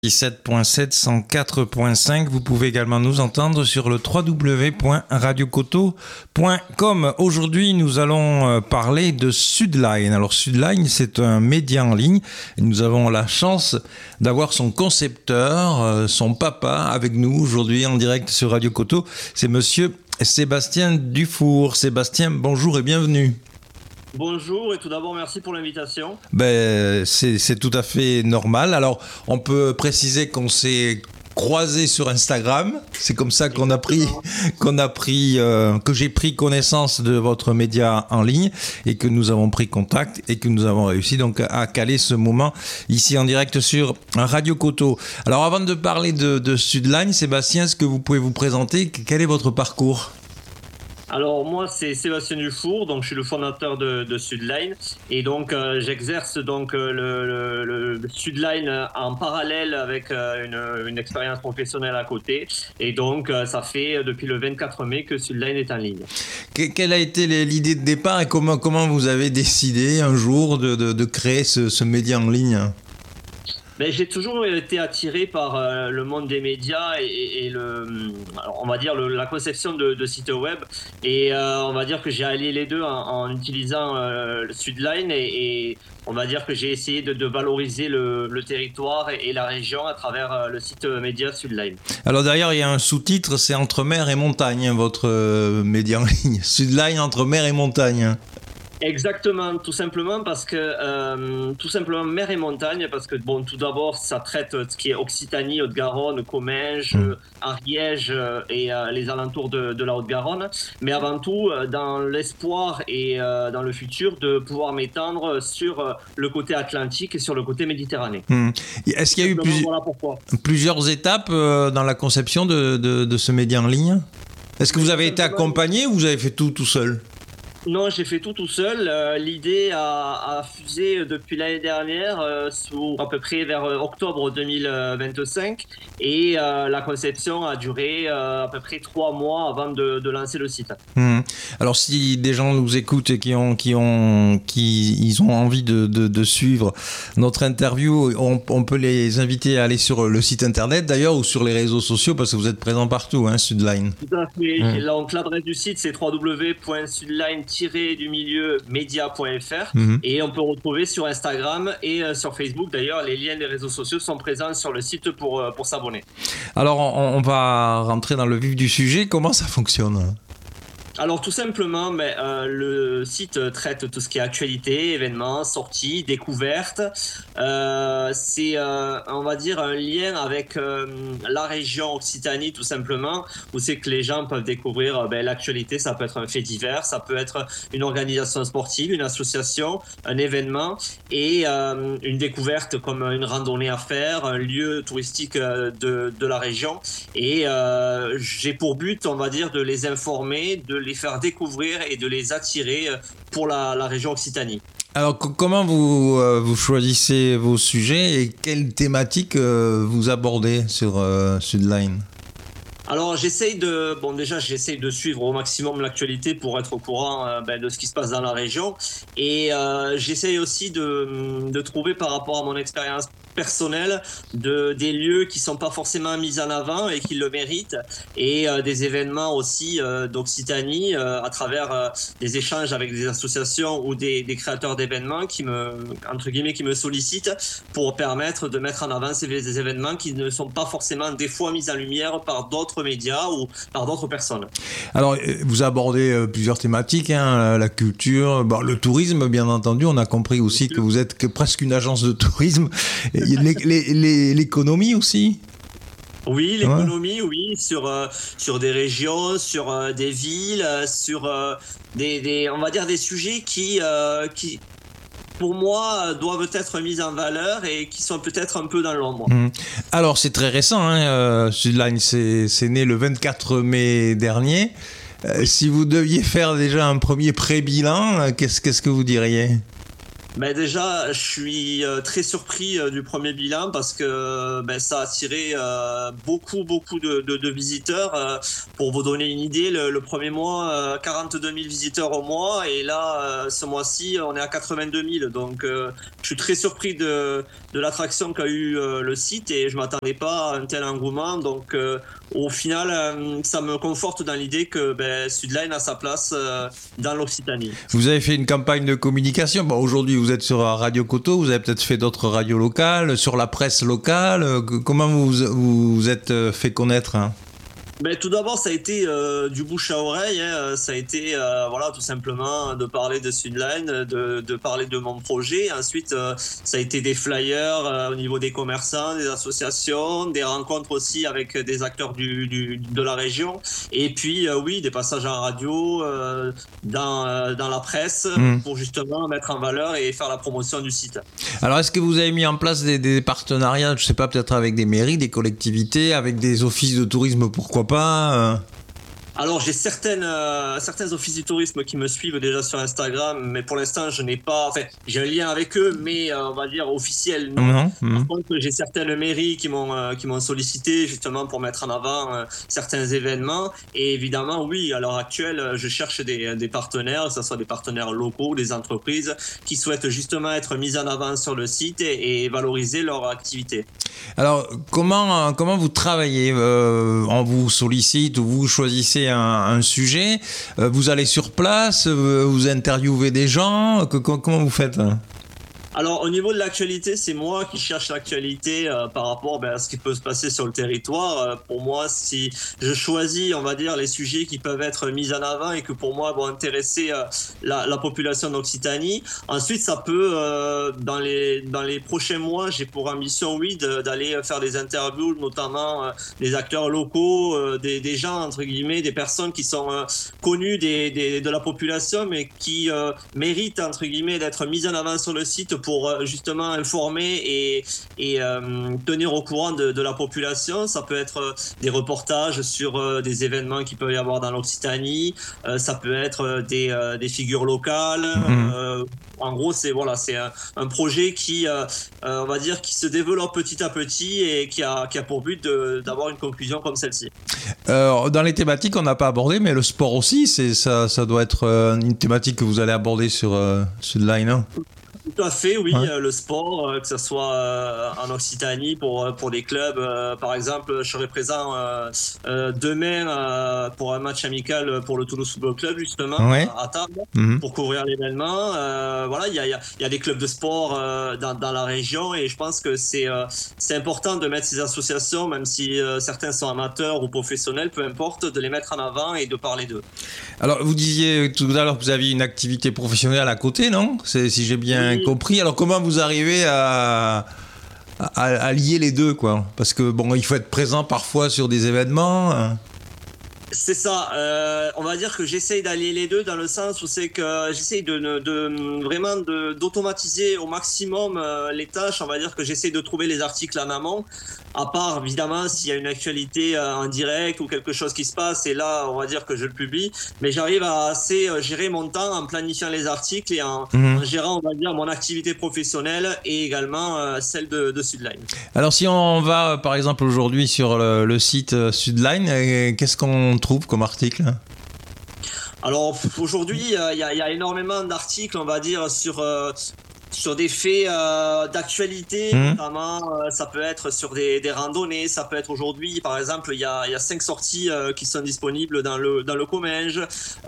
17.7, 104.5. Vous pouvez également nous entendre sur le www.radiocoto.com. Aujourd'hui, nous allons parler de Sudline. Alors, Sudline, c'est un média en ligne. Et nous avons la chance d'avoir son concepteur, son papa, avec nous aujourd'hui en direct sur Radio Coto. C'est monsieur Sébastien Dufour. Sébastien, bonjour et bienvenue. Bonjour et tout d'abord merci pour l'invitation. C'est tout à fait normal. Alors on peut préciser qu'on s'est croisés sur Instagram. C'est comme ça que j'ai pris connaissance de votre média en ligne et que nous avons pris contact et que nous avons réussi donc à caler ce moment ici en direct sur Radio Coto. Alors avant de parler de Sudline, Sébastien, est-ce que vous pouvez vous présenter? Quel est votre parcours? Alors moi c'est Sébastien Dufour, donc je suis le fondateur de Sudline et donc j'exerce donc le Sudline en parallèle avec une expérience professionnelle à côté et donc ça fait depuis le 24 mai que Sudline est en ligne. Quelle a été l'idée de départ et comment vous avez décidé un jour de créer ce média en ligne? J'ai toujours été attiré par le monde des médias et on va dire la conception de sites web et on va dire que j'ai allié les deux en utilisant le Sudline et on va dire que j'ai essayé de valoriser le territoire et la région à travers le site média Sudline. Alors d'ailleurs il y a un sous-titre, c'est Entre mer et montagne, votre média en ligne. Sudline entre mer et montagne. Exactement, tout simplement parce que mer et montagne, parce que bon, tout d'abord ça traite ce qui est Occitanie, Haute-Garonne, Comminges, Ariège et les alentours de la Haute-Garonne, mais avant tout dans l'espoir et dans le futur de pouvoir m'étendre sur le côté atlantique et sur le côté méditerranéen. Est-ce qu'il y a eu plusieurs étapes dans la conception de ce média en ligne? Est-ce que vous avez été accompagné ou vous avez fait tout seul? Non, j'ai fait tout seul. L'idée a fusé depuis l'année dernière, à peu près vers octobre 2025, et la conception a duré à peu près 3 mois avant de lancer le site. Alors, si des gens nous écoutent et qui ont envie de suivre notre interview, on peut les inviter à aller sur le site internet d'ailleurs ou sur les réseaux sociaux parce que vous êtes présent partout, hein, Sudline. Tout à fait. Donc, l'adresse du site c'est www.sudline-media.fr et on peut retrouver sur Instagram et sur Facebook. D'ailleurs, les liens des réseaux sociaux sont présents sur le site pour s'abonner. Alors, on va rentrer dans le vif du sujet. Comment ça fonctionne ? Alors tout simplement, le site traite tout ce qui est actualité, événements, sorties, découvertes. C'est, on va dire, un lien avec la région Occitanie tout simplement, où c'est que les gens peuvent découvrir l'actualité. Ça peut être un fait divers, ça peut être une organisation sportive, une association, un événement et une découverte comme une randonnée à faire, un lieu touristique de la région. Et j'ai pour but, on va dire, de les informer, de les faire découvrir et de les attirer pour la région Occitanie. Alors comment vous choisissez vos sujets et quelles thématiques vous abordez sur Sudline ? Alors j'essaye de suivre au maximum l'actualité pour être au courant de ce qui se passe dans la région et j'essaye aussi de trouver par rapport à mon expérience personnelle des lieux qui sont pas forcément mis en avant et qui le méritent et des événements aussi d'Occitanie à travers des échanges avec des associations ou des créateurs d'événements qui me sollicitent pour permettre de mettre en avant ces événements qui ne sont pas forcément des fois mis en lumière par d'autres médias ou par d'autres personnes. Alors vous abordez plusieurs thématiques, hein, la culture, le tourisme bien entendu, on a compris aussi que vous êtes presque une agence de tourisme. L'économie aussi. Oui, l'économie, oui, sur des régions, sur des villes, sur on va dire des sujets qui pour moi, doivent être mis en valeur et qui sont peut-être un peu dans l'ombre. Alors, c'est très récent, hein, Sudline, c'est né le 24 mai dernier. Si vous deviez faire déjà un premier pré-bilan, qu'est-ce que vous diriez ? Ben déjà, je suis très surpris du premier bilan parce que ça a attiré beaucoup de visiteurs. Pour vous donner une idée, le premier mois, 42 000 visiteurs au mois et là, ce mois-ci, on est à 82 000. Donc, je suis très surpris de l'attraction qu'a eu le site et je m'attendais pas à un tel engouement. Donc, au final, ça me conforte dans l'idée que Sudline a sa place dans l'Occitanie. Vous avez fait une campagne de communication. Bon, aujourd'hui, vous êtes sur Radio Coteau. Vous avez peut-être fait d'autres radios locales, sur la presse locale. Comment vous êtes fait connaître, hein? Tout d'abord, ça a été du bouche à oreille. Hein. Ça a été voilà, tout simplement de parler de Sudline, de parler de mon projet. Ensuite, ça a été des flyers au niveau des commerçants, des associations, des rencontres aussi avec des acteurs de la région. Et puis, oui, des passages en radio, dans la presse, pour justement mettre en valeur et faire la promotion du site. Alors, est-ce que vous avez mis en place des partenariats, je ne sais pas, peut-être avec des mairies, des collectivités, avec des offices de tourisme, pourquoi pas? Alors j'ai certains offices du tourisme qui me suivent déjà sur Instagram, mais pour l'instant je n'ai pas, enfin j'ai un lien avec eux, mais on va dire officiel non. Par contre j'ai certaines mairies qui m'ont sollicité justement pour mettre en avant certains événements et évidemment oui, à l'heure actuelle je cherche des partenaires, que ce soit des partenaires locaux, des entreprises qui souhaitent justement être mis en avant sur le site et valoriser leur activité. Alors comment vous travaillez? On vous sollicite ou vous choisissez un sujet, vous allez sur place, vous interviewez des gens, comment vous faites? Alors au niveau de l'actualité, c'est moi qui cherche l'actualité par rapport à ce qui peut se passer sur le territoire. Pour moi, si je choisis, on va dire, les sujets qui peuvent être mis en avant et que pour moi vont intéresser la population d'Occitanie. Ensuite, ça peut, dans les prochains mois, j'ai pour ambition, oui, d'aller faire des interviews, notamment des acteurs locaux, des gens, entre guillemets, des personnes qui sont connues de la population, mais qui méritent, entre guillemets, d'être mises en avant sur le site pour justement informer et tenir au courant de la population. Ça peut être des reportages sur des événements qu'il peut y avoir dans l'Occitanie, ça peut être des figures locales. En gros, c'est un projet qui, on va dire, qui se développe petit à petit et qui a pour but d'avoir une conclusion comme celle-ci. Dans les thématiques, on n'a pas abordé, mais le sport aussi, ça doit être une thématique que vous allez aborder sur Sudline, hein? Tout à fait, oui, ouais. Le sport, que ce soit en Occitanie pour des clubs. Par exemple, je serai présent demain pour un match amical pour le Toulouse Football Club, justement, à Tarbes, pour couvrir l'événement. Voilà, il y a des clubs de sport dans la région et je pense que c'est important de mettre ces associations, même si certains sont amateurs ou professionnels, peu importe, de les mettre en avant et de parler d'eux. Alors, vous disiez tout à l'heure que vous aviez une activité professionnelle à côté, non? Si j'ai bien compris. Alors, comment vous arrivez à lier les deux, quoi? Parce que, bon, il faut être présent parfois sur des événements. C'est ça. On va dire que j'essaye d'allier les deux dans le sens où c'est que j'essaye vraiment d'automatiser au maximum les tâches. On va dire que j'essaye de trouver les articles en amont. À part, évidemment, s'il y a une actualité en direct ou quelque chose qui se passe, et là, on va dire que je le publie. Mais j'arrive à assez gérer mon temps en planifiant les articles et en gérant, on va dire, mon activité professionnelle et également celle de Sudline. Alors, si on va, par exemple, aujourd'hui sur le site Sudline, qu'est-ce qu'on trouve comme article? Alors, aujourd'hui, il y a énormément d'articles, on va dire, sur des faits d'actualité, notamment ça peut être sur des randonnées, ça peut être aujourd'hui, par exemple, il y a 5 sorties qui sont disponibles dans le Comminges.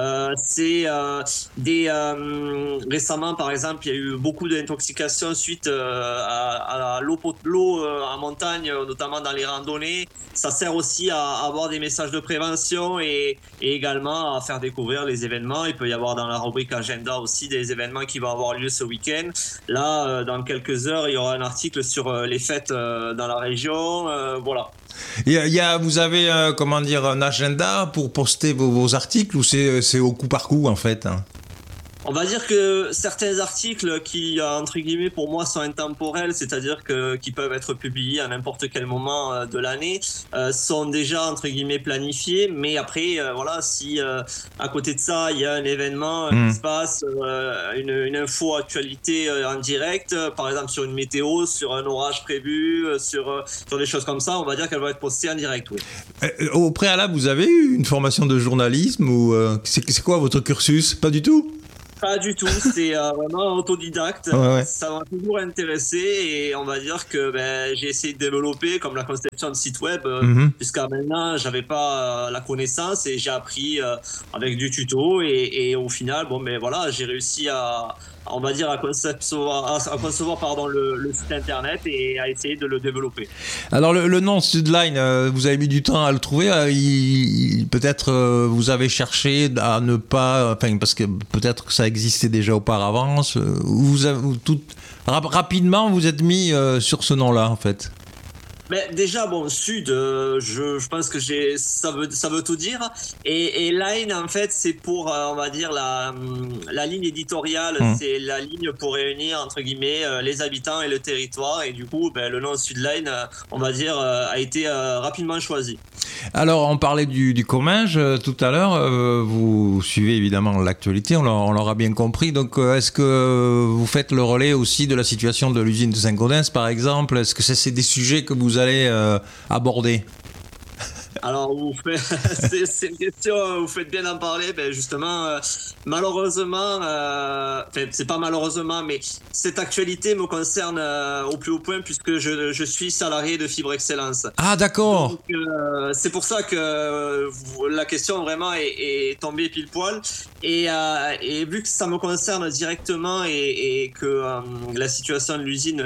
Récemment, par exemple, il y a eu beaucoup d'intoxications suite à l'eau en montagne, notamment dans les randonnées. Ça sert aussi à avoir des messages de prévention et également à faire découvrir les événements. Il peut y avoir dans la rubrique agenda aussi des événements qui vont avoir lieu ce week-end. Là, dans quelques heures, il y aura un article sur les fêtes dans la région. Voilà. Vous avez un agenda pour poster vos articles ou c'est au coup par coup en fait? On va dire que certains articles qui, entre guillemets, pour moi, sont intemporels, c'est-à-dire qui peuvent être publiés à n'importe quel moment de l'année, sont déjà, entre guillemets, planifiés. Mais après, voilà, si à côté de ça, il y a un événement qui se passe, une info actualité en direct, par exemple sur une météo, sur un orage prévu, sur des choses comme ça, on va dire qu'elle va être postée en direct. Oui. Au préalable, vous avez eu une formation de journalisme ou c'est quoi votre cursus? Pas du tout? Pas du tout, c'est vraiment autodidacte. Ouais. Ça m'a toujours intéressé et on va dire que j'ai essayé de développer comme la conception de site web. Jusqu'à maintenant, j'avais pas la connaissance et j'ai appris avec du tuto et au final, voilà, j'ai réussi on va dire à concevoir le site internet et à essayer de le développer. Alors le nom Sudline, vous avez mis du temps à le trouver. Peut-être vous avez cherché à ne pas, parce que peut-être que ça existait déjà auparavant. Rapidement vous êtes mis sur ce nom-là en fait. Mais déjà, Sud, je pense que ça veut tout dire. Et Line, en fait, c'est pour, on va dire, la ligne éditoriale, c'est la ligne pour réunir, entre guillemets, les habitants et le territoire. Et du coup, le nom Sudline, on va dire, a été rapidement choisi. Alors, on parlait du Comminges tout à l'heure. Vous suivez évidemment l'actualité, on l'aura bien compris. Donc, est-ce que vous faites le relais aussi de la situation de l'usine de Saint-Gaudens, par exemple? Est-ce que c'est des sujets que vous allez aborder? Alors, c'est une question, vous faites bien d'en parler. Justement, malheureusement, c'est pas malheureusement, mais cette actualité me concerne au plus haut point puisque je suis salarié de Fibre Excellence. Ah, d'accord. Donc, c'est pour ça que la question vraiment est tombée pile poil. Et vu que ça me concerne directement et que la situation de l'usine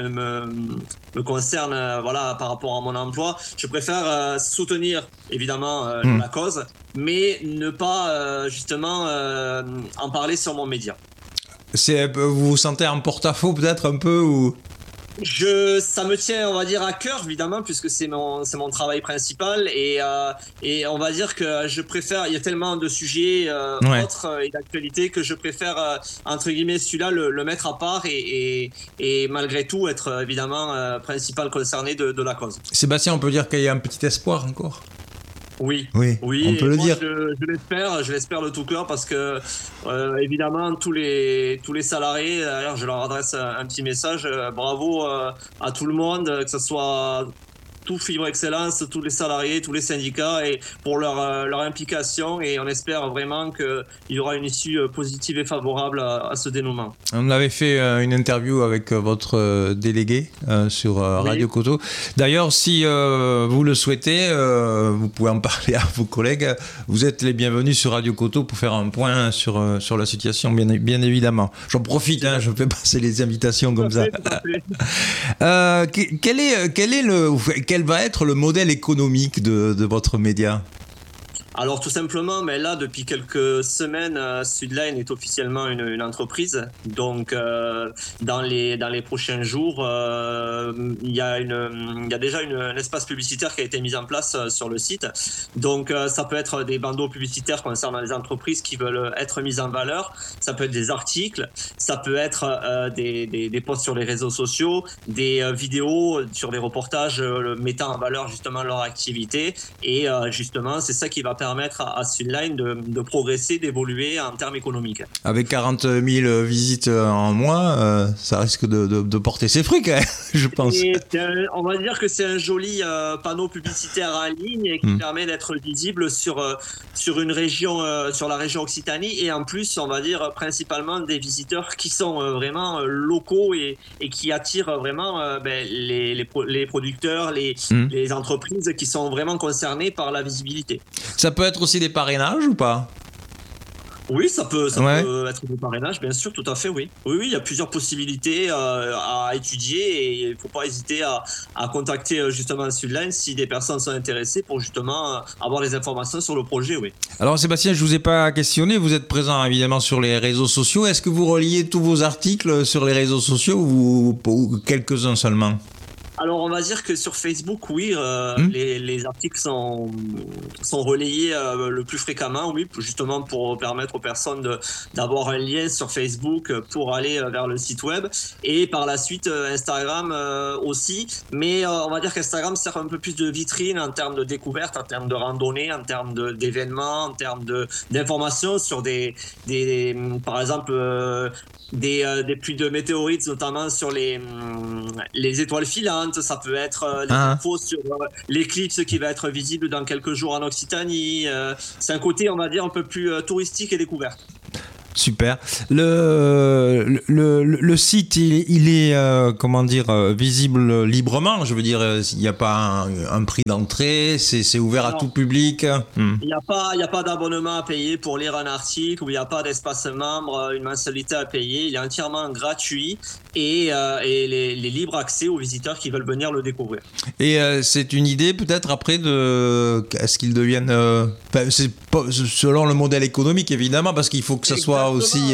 me concerne par rapport à mon emploi, je préfère soutenir évidemment la cause, mais ne pas justement en parler sur mon média. Vous vous sentez en porte-à-faux peut-être un peu ou... Ça me tient, on va dire, à cœur, évidemment, puisque c'est mon travail principal. Et on va dire que je préfère, il y a tellement de sujets autres et d'actualités que je préfère, entre guillemets, celui-là, le mettre à part et malgré tout être, évidemment, principal concerné de la cause. Sébastien, on peut dire qu'il y a un petit espoir encore? Oui, on peut le dire. Je l'espère de tout cœur parce que évidemment tous les salariés, d'ailleurs je leur adresse un petit message, bravo à tout le monde, que ce soit tout Fibre Excellence, tous les salariés, tous les syndicats et pour leur implication et on espère vraiment qu'il y aura une issue positive et favorable à ce dénouement. On avait fait une interview avec votre délégué sur Radio Coteau. D'ailleurs, si vous le souhaitez, vous pouvez en parler à vos collègues. Vous êtes les bienvenus sur Radio Coteau pour faire un point sur la situation, bien évidemment. J'en profite, je fais passer les invitations comme ça. Quel va être le modèle économique de votre média? Alors tout simplement, mais là depuis quelques semaines, Sudline est officiellement une entreprise. Donc dans les prochains jours, il y a déjà un espace publicitaire qui a été mis en place sur le site. Donc ça peut être des bandeaux publicitaires concernant les entreprises qui veulent être mises en valeur. Ça peut être des articles, ça peut être des posts sur les réseaux sociaux, des vidéos sur des reportages mettant en valeur justement leur activité. Et justement, c'est ça qui va permettre à Sudline de progresser, d'évoluer en termes économiques. Avec 40 000 visites en mois, ça risque de porter ses fruits quand même, je pense. On va dire que c'est un joli panneau publicitaire en ligne qui permet d'être visible sur une région, sur la région Occitanie et en plus, on va dire principalement des visiteurs qui sont vraiment locaux et qui attirent vraiment les producteurs, les entreprises qui sont vraiment concernées par la visibilité. Ça peut être aussi des parrainages ou pas? Oui, ça peut être des parrainages, bien sûr, tout à fait, oui. Oui, il y a plusieurs possibilités à étudier et il ne faut pas hésiter à contacter justement Sudline si des personnes sont intéressées pour justement avoir les informations sur le projet, oui. Alors Sébastien, je ne vous ai pas questionné, vous êtes présent évidemment sur les réseaux sociaux. Est-ce que vous reliez tous vos articles sur les réseaux sociaux ou quelques-uns seulement? Alors, on va dire que sur Facebook, oui, les articles sont relayés le plus fréquemment, oui, justement pour permettre aux personnes d'avoir un lien sur Facebook pour aller vers le site web. Et par la suite, Instagram aussi. Mais on va dire qu'Instagram sert un peu plus de vitrine en termes de découverte, en termes de randonnée, en termes d'événements, en termes d'informations sur par exemple, des pluies de météorites, notamment sur les étoiles filantes. Ça peut être des infos sur l'éclipse qui va être visible dans quelques jours en Occitanie. C'est un côté, on va dire, un peu plus touristique et découverte. Super. Le site, il est comment dire, visible librement. Je veux dire, il n'y a pas un prix d'entrée, c'est ouvert à tout public. Il n'y a pas d'abonnement à payer pour lire un article, ou il n'y a pas d'espace membre, une mensualité à payer. Il est entièrement gratuit et les libre accès aux visiteurs qui veulent venir le découvrir. Et c'est une idée peut-être après est-ce qu'ils deviennent c'est pas, selon le modèle économique évidemment, parce qu'il faut que ça soit aussi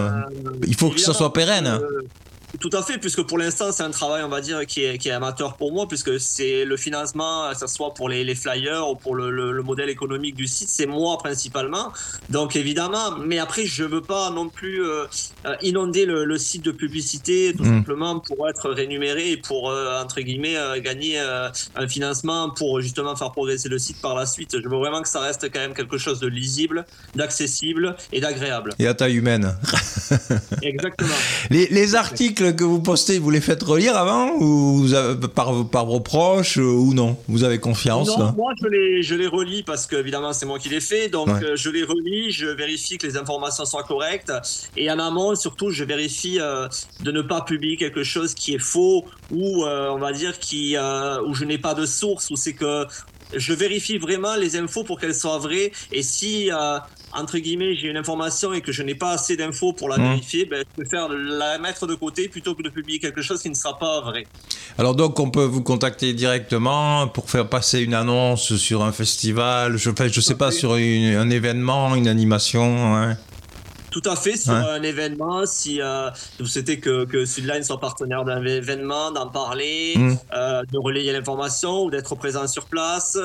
il faut que ça soit pérenne. Tout à fait, puisque pour l'instant, c'est un travail, on va dire, qui est amateur pour moi, puisque c'est le financement, que ce soit pour les flyers ou pour le modèle économique du site, c'est moi principalement. Donc évidemment, mais après, je veux pas non plus inonder le site de publicité, tout simplement pour être rémunéré et pour, entre guillemets, gagner un financement pour justement faire progresser le site par la suite. Je veux vraiment que ça reste quand même quelque chose de lisible, d'accessible et d'agréable. Et à taille humaine. Exactement. Les articles que vous postez, vous les faites relire avant ou par vos proches ou non? Vous avez confiance? Non, moi je les relis parce que évidemment c'est moi qui les fais, donc je les relis, je vérifie que les informations soient correctes et en amont surtout je vérifie de ne pas publier quelque chose qui est faux ou on va dire où je n'ai pas de source, ou c'est que je vérifie vraiment les infos pour qu'elles soient vraies, et si entre guillemets j'ai une information et que je n'ai pas assez d'infos pour la vérifier, je préfère la mettre de côté plutôt que de publier quelque chose qui ne sera pas vrai. Alors donc on peut vous contacter directement pour faire passer une annonce sur un festival, je sais pas, sur un événement, une animation, hein. Tout à fait, sur un événement, si vous souhaitez que Sudline soit partenaire d'un événement, d'en parler, de relayer l'information ou d'être présent sur place,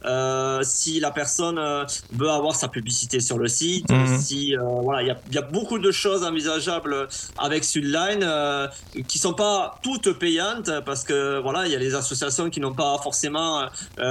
si la personne veut avoir sa publicité sur le site, si voilà, il y a beaucoup de choses envisageables avec Sudline qui sont pas toutes payantes, parce que voilà, il y a les associations qui n'ont pas forcément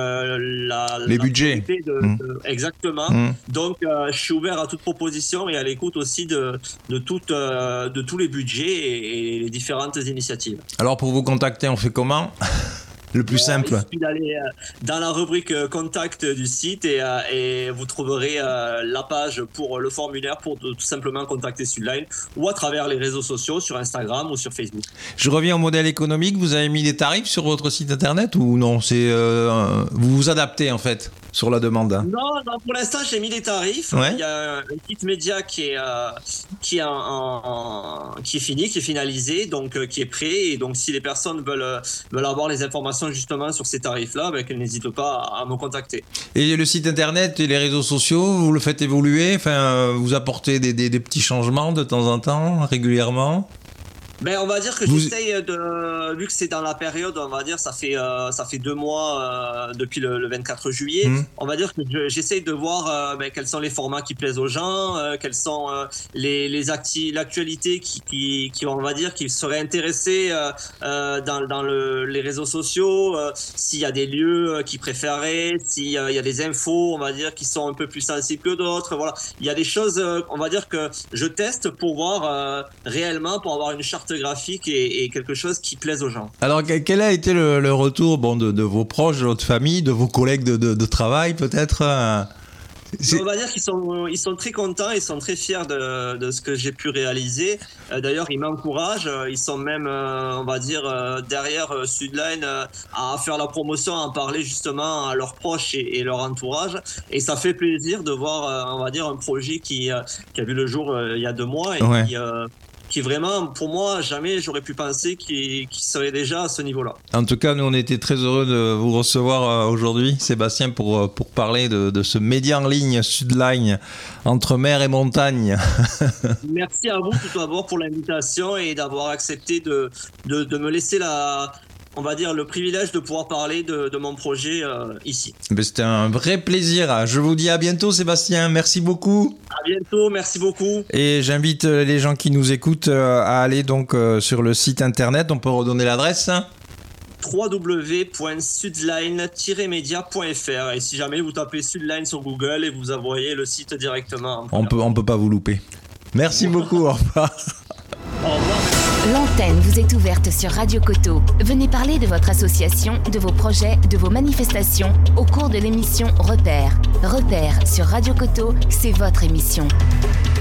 les budgets. Exactement. Donc je suis ouvert à toute proposition et à l'écoute aussi de tous les budgets et les différentes initiatives. Alors pour vous contacter, on fait comment? Le plus simple. Il suffit d'aller dans la rubrique contact du site et vous trouverez la page pour le formulaire pour tout simplement contacter Sudline, ou à travers les réseaux sociaux sur Instagram ou sur Facebook. Je reviens au modèle économique. Vous avez mis des tarifs sur votre site internet ou non? Vous vous adaptez en fait sur la demande? Non, pour l'instant j'ai mis des tarifs. Il y a un kit média qui est fini, qui est finalisé, donc qui est prêt, et donc si les personnes veulent avoir les informations justement sur ces tarifs-là, qu'elles n'hésitent pas à me contacter. Et le site internet et les réseaux sociaux, vous le faites évoluer, vous apportez des petits changements de temps en temps, régulièrement? On va dire que j'essaye vu que c'est dans la période, on va dire, ça fait 2 mois depuis le 24 juillet, on va dire que j'essaye de voir quels sont les formats qui plaisent aux gens, quelles sont l'actualité qui on va dire, qui seraient intéressés dans les réseaux sociaux, s'il y a des lieux qu'ils préféraient, s'il y a des infos, on va dire, qui sont un peu plus sensibles que d'autres. Voilà, il y a des choses, on va dire, que je teste pour voir réellement, pour avoir une charte graphique et quelque chose qui plaise aux gens. Alors quel a été le retour de vos proches, de votre famille, de vos collègues de travail peut-être? On va dire qu'ils sont très contents, ils sont très fiers de ce que j'ai pu réaliser. D'ailleurs, ils m'encouragent, ils sont même, on va dire, derrière Sudline à faire la promotion, à en parler justement à leurs proches et leur entourage. Et ça fait plaisir de voir, on va dire, un projet qui a vu le jour il y a 2 mois et qui vraiment, pour moi, jamais j'aurais pu penser qu'il serait déjà à ce niveau-là. En tout cas, nous, on était très heureux de vous recevoir aujourd'hui, Sébastien, pour parler de ce média en ligne Sudline, entre mer et montagne. Merci à vous tout d'abord pour l'invitation et d'avoir accepté de me laisser on va dire, le privilège de pouvoir parler de mon projet ici. C'était un vrai plaisir. Je vous dis à bientôt, Sébastien. Merci beaucoup. À bientôt, merci beaucoup. Et j'invite les gens qui nous écoutent à aller donc sur le site internet. On peut redonner l'adresse www.sudline-media.fr. Et si jamais vous tapez Sudline sur Google et vous envoyez le site directement. On peut pas vous louper. Merci beaucoup, au revoir. Au revoir. L'antenne vous est ouverte sur Radio Coteau. Venez parler de votre association, de vos projets, de vos manifestations au cours de l'émission Repère. Repère sur Radio Coteau, c'est votre émission.